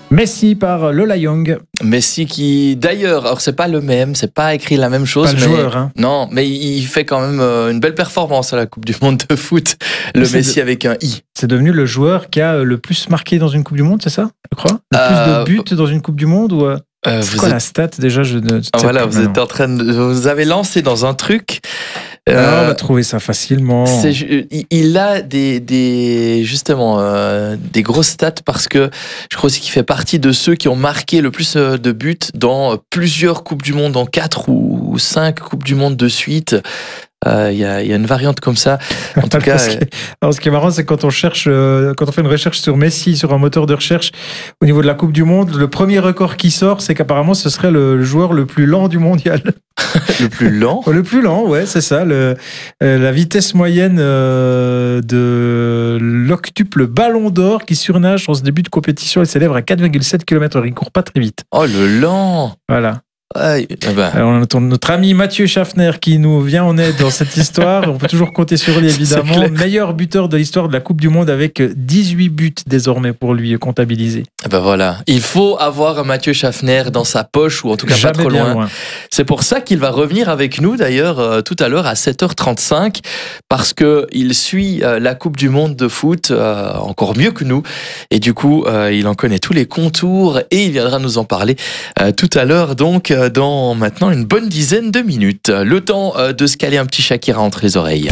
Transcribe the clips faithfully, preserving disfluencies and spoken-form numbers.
Messi par Lola Young. Messi qui, d'ailleurs, alors c'est pas le même, c'est pas écrit la même chose. Pas le mais, joueur, hein. Non, mais il fait quand même une belle performance à la Coupe du Monde de foot. Le c'est Messi de... avec un I. C'est devenu le joueur qui a le plus marqué dans une Coupe du Monde, c'est ça, je crois? Le euh... plus de buts dans une Coupe du Monde ou... Euh, c'est quoi êtes... la stat déjà je ne ah, Voilà, vous êtes en train de, vous avez lancé dans un truc. Euh, ah, on va trouver ça facilement. C'est, il a des, des justement euh, des grosses stats parce que je crois aussi qu'il fait partie de ceux qui ont marqué le plus de buts dans plusieurs coupes du monde, en quatre ou cinq coupes du monde de suite. Il euh, y, y a une variante comme ça. En tout cas, ce, qui est, alors, ce qui est marrant, c'est quand on cherche, euh, quand on fait une recherche sur Messi, sur un moteur de recherche au niveau de la Coupe du Monde, le premier record qui sort, c'est qu'apparemment, ce serait le joueur le plus lent du mondial. Le plus lent. Le plus lent, ouais, c'est ça. Le, euh, la vitesse moyenne euh, de l'octuple Ballon d'Or qui surnage en ce début de compétition, il s'élève à quatre virgule sept kilomètres heure. Il court pas très vite. Oh, le lent. Voilà. Ouais, ben. Alors, on a notre ami Mathieu Schaffner qui nous vient en aide dans cette histoire. On peut toujours compter sur lui, évidemment. Meilleur buteur de l'histoire de la Coupe du Monde avec dix-huit buts désormais pour lui comptabilisés. Ben voilà, il faut avoir un Mathieu Schaffner dans sa poche ou en tout cas Jamais pas trop loin. loin. C'est pour ça qu'il va revenir avec nous d'ailleurs euh, tout à l'heure à sept heures trente-cinq parce que il suit euh, la Coupe du Monde de foot euh, encore mieux que nous et du coup euh, il en connaît tous les contours et il viendra nous en parler euh, tout à l'heure donc euh, dans maintenant une bonne dizaine de minutes. Le temps euh, de se caler un petit Shakira entre les oreilles.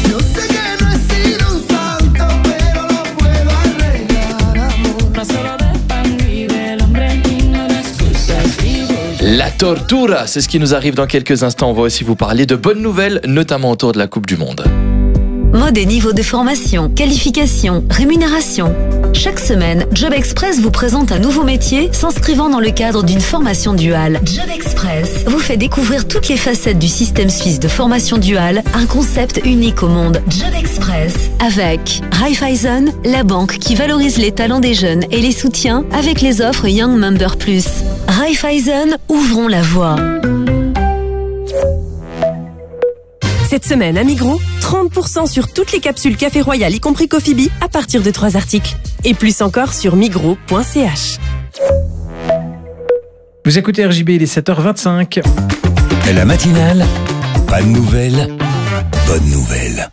La tortura, c'est ce qui nous arrive dans quelques instants. On va aussi vous parler de bonnes nouvelles, notamment autour de la Coupe du Monde. Mode et niveau de formation, qualification, rémunération. Chaque semaine, Job Express vous présente un nouveau métier s'inscrivant dans le cadre d'une formation duale. Job Express vous fait découvrir toutes les facettes du système suisse de formation duale, un concept unique au monde. Job Express avec Raiffeisen, la banque qui valorise les talents des jeunes et les soutient avec les offres Young Member Plus. Raiffeisen, ouvrons la voie. Cette semaine à Migros, trente pour cent sur toutes les capsules Café Royal, y compris Coffee Bee, à partir de trois articles. Et plus encore sur migros point c h. Vous écoutez R J B, il est sept heures vingt-cinq. La matinale, pas de nouvelles, bonne nouvelle.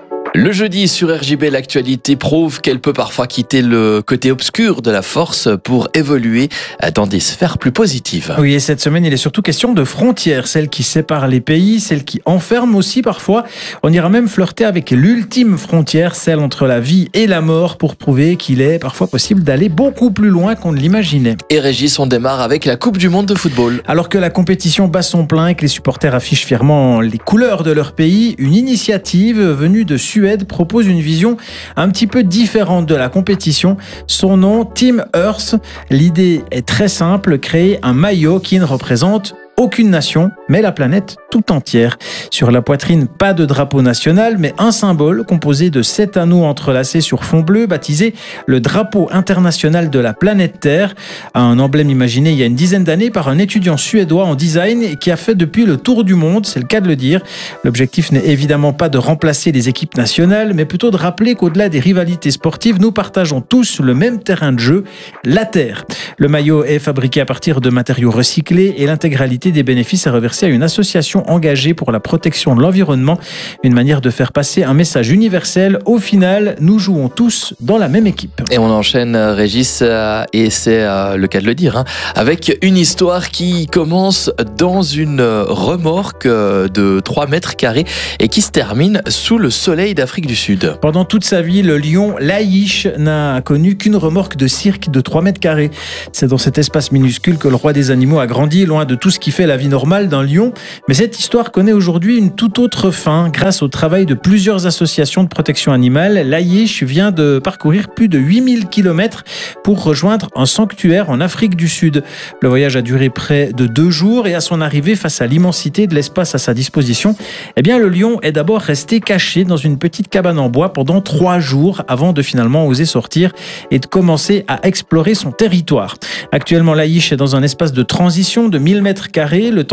Le jeudi sur R J B, l'actualité prouve qu'elle peut parfois quitter le côté obscur de la force pour évoluer dans des sphères plus positives. Oui, et cette semaine, il est surtout question de frontières, celles qui séparent les pays, celles qui enferment aussi parfois. On ira même flirter avec l'ultime frontière, celle entre la vie et la mort, pour prouver qu'il est parfois possible d'aller beaucoup plus loin qu'on ne l'imaginait. Et Régis, on démarre avec la Coupe du Monde de football. Alors que la compétition bat son plein et que les supporters affichent fièrement les couleurs de leur pays, une initiative venue de Suède propose une vision un petit peu différente de la compétition. Son nom, Team Earth. L'idée est très simple, créer un maillot qui ne représente aucune nation, mais la planète tout entière. Sur la poitrine, pas de drapeau national, mais un symbole composé de sept anneaux entrelacés sur fond bleu, baptisé le drapeau international de la planète Terre. Un emblème imaginé il y a une dizaine d'années par un étudiant suédois en design et qui a fait depuis le tour du monde, c'est le cas de le dire. L'objectif n'est évidemment pas de remplacer les équipes nationales, mais plutôt de rappeler qu'au-delà des rivalités sportives, nous partageons tous le même terrain de jeu, la Terre. Le maillot est fabriqué à partir de matériaux recyclés et l'intégralité des bénéfices est reversée à une association engagée pour la protection de l'environnement. Une manière de faire passer un message universel. Au final, nous jouons tous dans la même équipe. Et on enchaîne, Régis, et c'est le cas de le dire, hein, avec une histoire qui commence dans une remorque de trois mètres carrés et qui se termine sous le soleil d'Afrique du Sud. Pendant toute sa vie, le lion Laïch n'a connu qu'une remorque de cirque de trois mètres carrés. C'est dans cet espace minuscule que le roi des animaux a grandi, loin de tout ce qui fait la vie normale d'un lion. Mais cette histoire connaît aujourd'hui une toute autre fin. Grâce au travail de plusieurs associations de protection animale, Laïch vient de parcourir plus de huit mille kilomètres pour rejoindre un sanctuaire en Afrique du Sud. Le voyage a duré près de deux jours et à son arrivée, face à l'immensité de l'espace à sa disposition, eh bien, le lion est d'abord resté caché dans une petite cabane en bois pendant trois jours avant de finalement oser sortir et de commencer à explorer son territoire. Actuellement, Laïch est dans un espace de transition de mille mètres carrés, le temps de s'habituer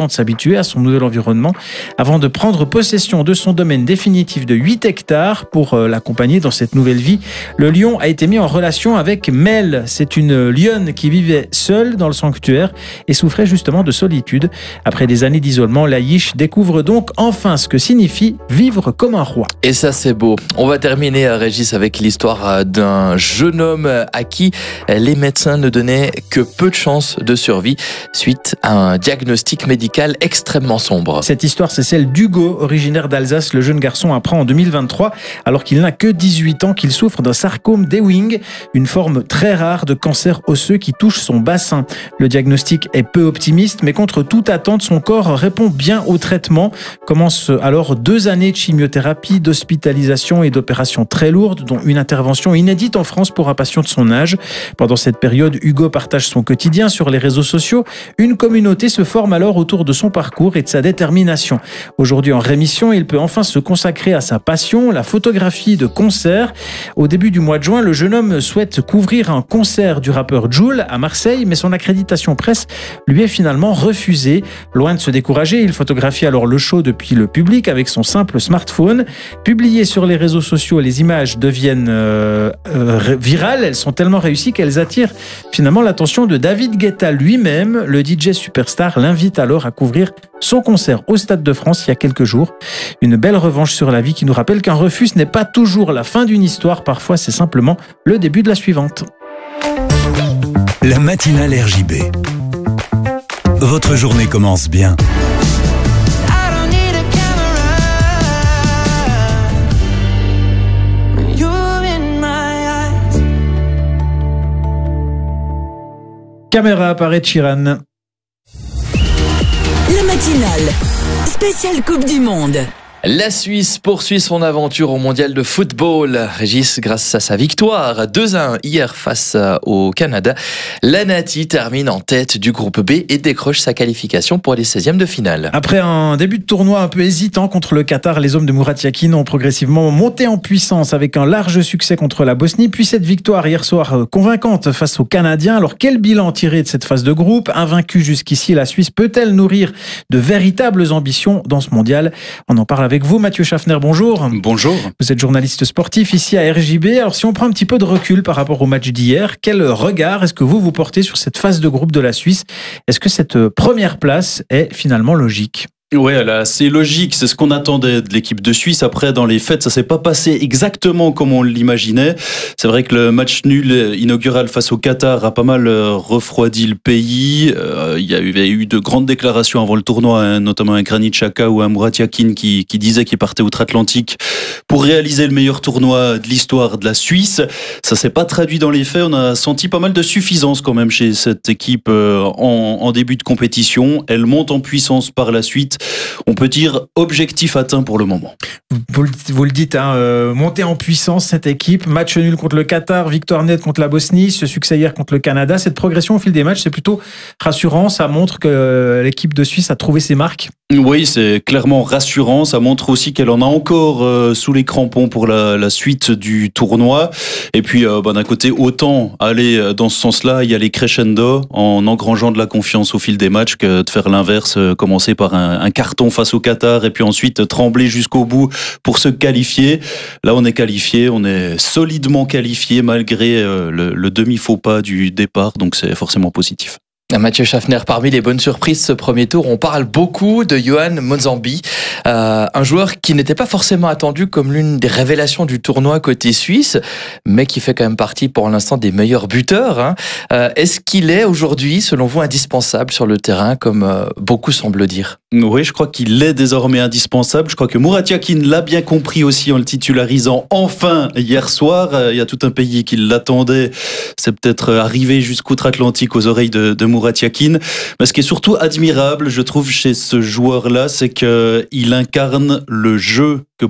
s'habituer à son nouvel environnement avant de prendre possession de son domaine définitif de huit hectares pour l'accompagner dans cette nouvelle vie. Le lion a été mis en relation avec Mel. C'est une lionne qui vivait seule dans le sanctuaire et souffrait justement de solitude. Après des années d'isolement, Laïch découvre donc enfin ce que signifie vivre comme un roi. Et ça, c'est beau. On va terminer, Régis, avec l'histoire d'un jeune homme à qui les médecins ne donnaient que peu de chances de survie suite à un diagnostic médical extrêmement sombre. Cette histoire, c'est celle d'Hugo, originaire d'Alsace. Le jeune garçon apprend en deux mille vingt-trois, alors qu'il n'a que dix-huit ans, qu'il souffre d'un sarcome d'Ewing, une forme très rare de cancer osseux qui touche son bassin. Le diagnostic est peu optimiste, mais contre toute attente, son corps répond bien au traitement. Commence alors deux années de chimiothérapie, d'hospitalisation et d'opérations très lourdes, dont une intervention inédite en France pour un patient de son âge. Pendant cette période, Hugo partage son quotidien sur les réseaux sociaux. Une communauté se forme alors autour de son parcours et de sa détermination. Aujourd'hui en rémission, il peut enfin se consacrer à sa passion, la photographie de concert. Au début du mois de juin, le jeune homme souhaite couvrir un concert du rappeur Jul à Marseille, mais son accréditation presse lui est finalement refusée. Loin de se décourager, il photographie alors le show depuis le public avec son simple smartphone. Publiées sur les réseaux sociaux, les images deviennent euh, euh, virales. Elles sont tellement réussies qu'elles attirent finalement l'attention de David Guetta lui-même. Le D J superstar l'invite alors à couvrir son concert au Stade de France il y a quelques jours. Une belle revanche sur la vie qui nous rappelle qu'un refus n'est pas toujours la fin d'une histoire. Parfois, c'est simplement le début de la suivante. La matinale R J B. Votre journée commence bien. Caméra apparaît de Chiran. La matinale, spéciale Coupe du Monde. La Suisse poursuit son aventure au mondial de football. Régis, grâce à sa victoire deux à un hier face au Canada, la Nati termine en tête du groupe B et décroche sa qualification pour les seizièmes de finale. Après un début de tournoi un peu hésitant contre le Qatar, les hommes de Murat Yakin ont progressivement monté en puissance avec un large succès contre la Bosnie, puis cette victoire hier soir convaincante face aux Canadiens. Alors quel bilan tirer de cette phase de groupe? Invaincue jusqu'ici, la Suisse peut-elle nourrir de véritables ambitions dans ce mondial? On en parle avec Avec vous, Mathieu Schaffner, bonjour. Bonjour. Vous êtes journaliste sportif ici à R J B. Alors si on prend un petit peu de recul par rapport au match d'hier, quel regard est-ce que vous vous portez sur cette phase de groupe de la Suisse? Est-ce que cette première place est finalement logique? Ouais, là, c'est logique, c'est ce qu'on attendait de l'équipe de Suisse. Après, dans les faits, ça s'est pas passé exactement comme on l'imaginait. C'est vrai que le match nul inaugural face au Qatar a pas mal refroidi le pays. Euh, il y a eu de grandes déclarations avant le tournoi, hein, notamment un Granit Xhaka ou un Murat Yakin qui, qui disait qu'il partait outre-Atlantique pour réaliser le meilleur tournoi de l'histoire de la Suisse. Ça s'est pas traduit dans les faits. On a senti pas mal de suffisance quand même chez cette équipe en, en début de compétition. Elle monte en puissance par la suite. On peut dire objectif atteint pour le moment. Vous, vous le dites, hein, euh, montée en puissance cette équipe, match nul contre le Qatar, victoire nette contre la Bosnie, ce succès hier contre le Canada. Cette progression au fil des matchs, c'est plutôt rassurant. Ça montre que l'équipe de Suisse a trouvé ses marques. Oui, c'est clairement rassurant. Ça montre aussi qu'elle en a encore euh, sous les crampons pour la, la suite du tournoi. Et puis, euh, bah, d'un côté, autant aller dans ce sens-là, y aller crescendo en engrangeant de la confiance au fil des matchs que de faire l'inverse, euh, commencer par un, un carton face au Qatar et puis ensuite trembler jusqu'au bout pour se qualifier. Là, on est qualifié, on est solidement qualifié malgré euh, le, le demi-faux pas du départ. Donc, c'est forcément positif. Mathieu Schaffner, parmi les bonnes surprises ce premier tour, on parle beaucoup de Yohan Monzambi, euh, un joueur qui n'était pas forcément attendu comme l'une des révélations du tournoi côté suisse, mais qui fait quand même partie pour l'instant des meilleurs buteurs. Hein. Euh, est-ce qu'il est aujourd'hui, selon vous, indispensable sur le terrain, comme euh, beaucoup semblent dire? Oui, je crois qu'il est désormais indispensable. Je crois que Murat Yakin l'a bien compris aussi en le titularisant enfin hier soir. Il y a tout un pays qui l'attendait. C'est peut-être arrivé jusqu'outre-Atlantique aux oreilles de, de Murat Yakin. Mais ce qui est surtout admirable, je trouve, chez ce joueur-là, c'est qu'il incarne le jeu que